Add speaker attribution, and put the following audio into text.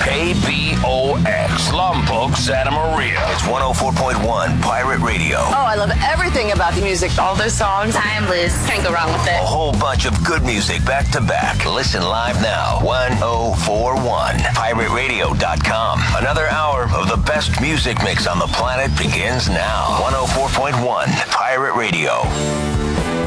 Speaker 1: KBOX, Lombok, Santa Maria.
Speaker 2: It's 104.1 Pirate Radio.
Speaker 3: Oh, I love everything about the music.
Speaker 4: All those songs, timeless. Can't go wrong with it.
Speaker 2: A whole bunch of good music back to back. Listen live now. 1041 PirateRadio.com. Another hour of the best music mix on the planet begins now. 104.1 Pirate Radio.